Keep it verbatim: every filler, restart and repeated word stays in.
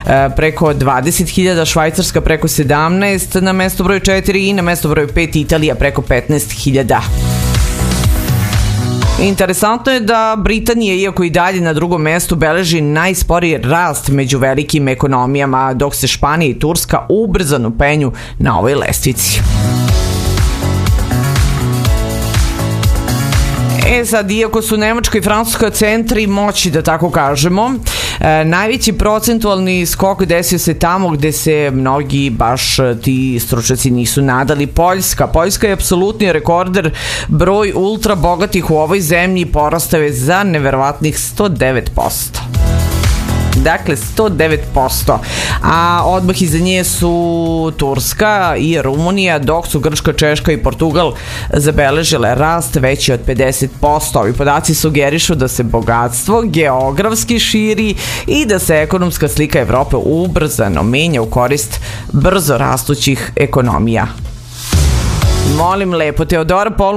preko dvadeset hiljada, Švajcarska preko sedamnaest na mesto broj četiri i na mesto broj pet Italija preko petnaest hiljada. Interesantno je da Britanija, iako i dalje na drugom mestu, beleži najsporiji rast među velikim ekonomijama, dok se Španija i Turska ubrzano penju na ovoj lestvici. E sad, iako su Nemačka i Francuska centri moći, da tako kažemo, e, najveći procentualni skok desio se tamo gde se mnogi baš ti stručnjaci nisu nadali. Poljska. Poljska je apsolutni rekorder, broj ultra bogatih u ovoj zemlji porastao je za neverovatnih sto devet posto. Dakle, sto devet posto. A odmah iza nje su Turska i Rumunija, dok su Grčka, Češka i Portugal zabeležile rast veći od pedeset posto. Ovi podaci sugerišu da se bogatstvo geografski širi i da se ekonomska slika Evrope ubrzano menja u korist brzo rastućih ekonomija. Molim lepo, Teodora Pol